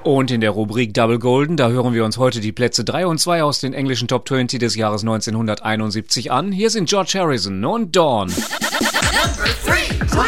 Und in der Rubrik Double Golden, da hören wir uns heute die Plätze 3 und 2 aus den englischen Top 20 des Jahres 1971 an. Hier sind George Harrison und Dawn. Number 3.